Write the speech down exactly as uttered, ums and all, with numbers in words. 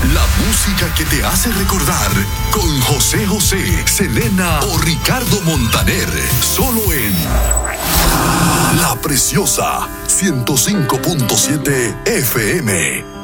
La música que te hace recordar con José José, Selena o Ricardo Montaner. Solo en La Preciosa ciento cinco punto siete F M.